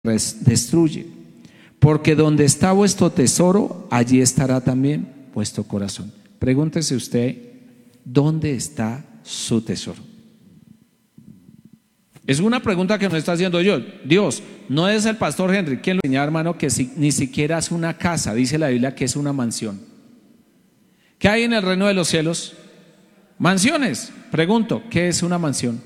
destruye. Porque donde está vuestro tesoro, allí estará también vuestro corazón. Pregúntese usted, ¿dónde está su tesoro? Es una pregunta que no está haciendo yo. Dios, no es el pastor Henry quien lo enseña, hermano, que ni siquiera es una casa. Dice la Biblia que es una mansión. ¿Qué hay en el reino de los cielos? Mansiones. Pregunto, ¿qué es una mansión?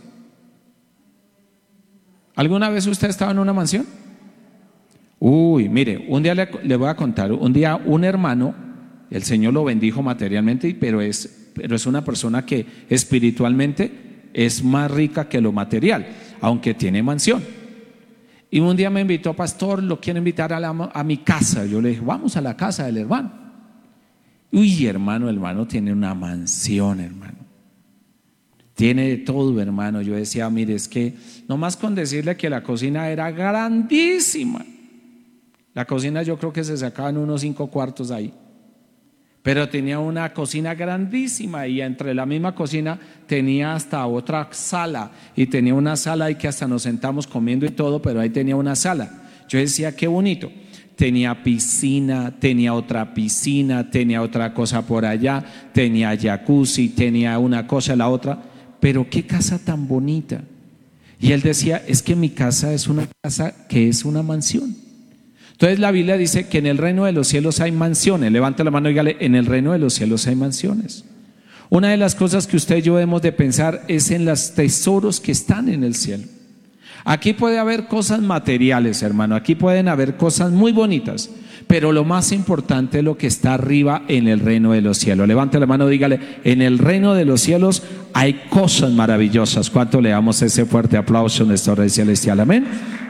¿Alguna vez usted estaba en una mansión? Uy, mire, un día le voy a contar. Un día un hermano, el Señor lo bendijo materialmente, pero es una persona que espiritualmente es más rica que lo material, aunque tiene mansión. Y un día me invitó, pastor, lo quiero invitar a mi casa. Yo le dije, vamos a la casa del hermano. Uy, hermano, el hermano tiene una mansión, hermano. Tiene de todo, hermano. Yo decía, mire, es que nomás con decirle que la cocina era grandísima. La cocina yo creo que se sacaban unos 5 cuartos ahí. Pero tenía una cocina grandísima y entre la misma cocina tenía hasta otra sala. Y tenía una sala ahí que hasta nos sentamos comiendo y todo, pero ahí tenía una sala. Yo decía, qué bonito. Tenía piscina, tenía otra piscina, tenía otra cosa por allá, tenía jacuzzi, tenía una cosa, la otra. Pero qué casa tan bonita. Y él decía, es que mi casa es una casa que es una mansión. Entonces la Biblia dice que en el reino de los cielos hay mansiones. Levante la mano y dígale, en el reino de los cielos hay mansiones. Una de las cosas que usted y yo debemos de pensar es en los tesoros que están en el cielo. Aquí puede haber cosas materiales, hermano. Aquí pueden haber cosas muy bonitas. Pero lo más importante es lo que está arriba en el reino de los cielos. Levante la mano y dígale, en el reino de los cielos hay cosas maravillosas. ¿Cuánto le damos ese fuerte aplauso a nuestro Rey Celestial? Amén.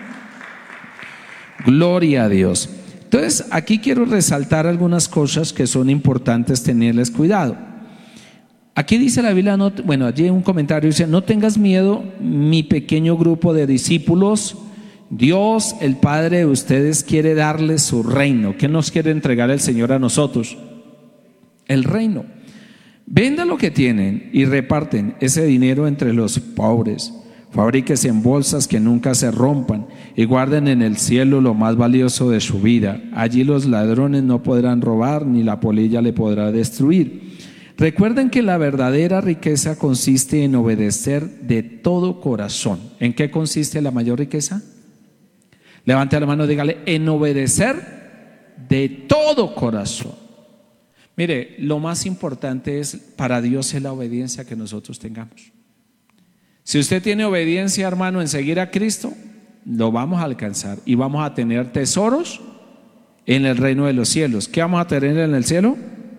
Gloria a Dios. Entonces, aquí quiero resaltar algunas cosas que son importantes tenerles cuidado. Aquí dice la Biblia, allí un comentario dice, no tengas miedo, mi pequeño grupo de discípulos. Dios, el Padre de ustedes, quiere darles su reino. ¿Qué nos quiere entregar el Señor a nosotros? El reino. Venda lo que tienen y reparten ese dinero entre los pobres. Fabríquese en bolsas que nunca se rompan y guarden en el cielo lo más valioso de su vida. Allí los ladrones no podrán robar ni la polilla le podrá destruir. Recuerden que la verdadera riqueza consiste en obedecer de todo corazón. ¿En qué consiste la mayor riqueza? Levante la mano y dígale, en obedecer de todo corazón. Mire, lo más importante es para Dios es la obediencia que nosotros tengamos. Si usted tiene obediencia, hermano, en seguir a Cristo, lo vamos a alcanzar y vamos a tener tesoros en el reino de los cielos. ¿Qué vamos a tener en el cielo?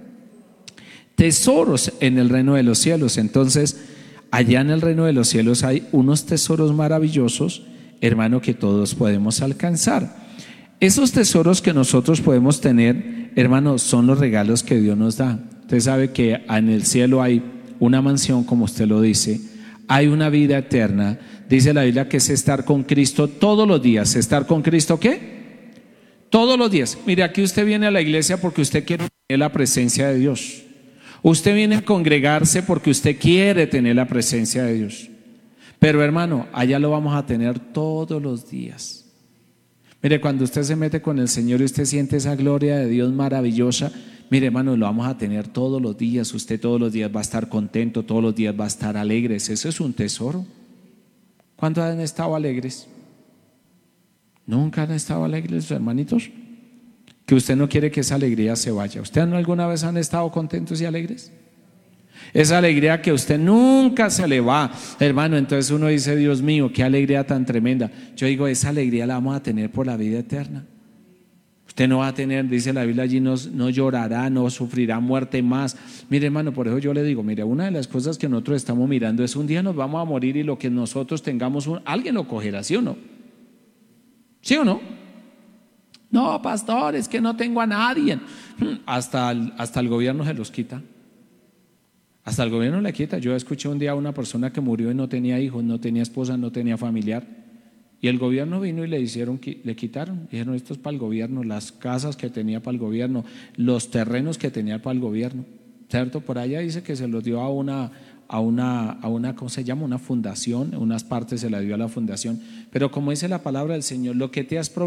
Tesoros en el reino de los cielos. Entonces, allá en el reino de los cielos hay unos tesoros maravillosos, hermano, que todos podemos alcanzar. Esos tesoros que nosotros podemos tener, hermano, son los regalos que Dios nos da. Usted sabe que en el cielo hay una mansión, como usted lo dice. Hay una vida eterna. Dice la Biblia que es estar con Cristo todos los días. ¿Estar con Cristo qué? Todos los días. Mire, aquí usted viene a la iglesia porque usted quiere tener la presencia de Dios. Usted viene a congregarse porque usted quiere tener la presencia de Dios. Pero hermano, allá lo vamos a tener todos los días. Mire, cuando usted se mete con el Señor y usted siente esa gloria de Dios maravillosa, mire, hermano, lo vamos a tener todos los días. Usted todos los días va a estar contento, todos los días va a estar alegres. Eso es un tesoro. ¿Cuántos han estado alegres? ¿Nunca han estado alegres, hermanitos? Que usted no quiere que esa alegría se vaya. ¿Ustedes alguna vez han estado contentos y alegres? Esa alegría que usted nunca se le va, hermano. Entonces uno dice, Dios mío, qué alegría tan tremenda. Yo digo, esa alegría la vamos a tener por la vida eterna. Usted no va a tener, dice la Biblia allí, no llorará, no sufrirá muerte más. Mire, hermano, por eso yo le digo, mire, una de las cosas que nosotros estamos mirando es un día nos vamos a morir y lo que nosotros tengamos, alguien lo cogerá, ¿sí o no? ¿Sí o no? No, pastor, es que no tengo a nadie. Hasta el gobierno se los quita. Hasta el gobierno le quita. Yo escuché un día a una persona que murió y no tenía hijos, no tenía esposa, no tenía familiar. Y el gobierno vino y le quitaron. Dijeron, esto es para el gobierno, las casas que tenía para el gobierno, los terrenos que tenía para el gobierno. ¿Cierto? Por allá dice que se los dio a ¿cómo se llama? Una fundación, unas partes se la dio a la fundación, pero como dice la palabra del Señor, lo que te has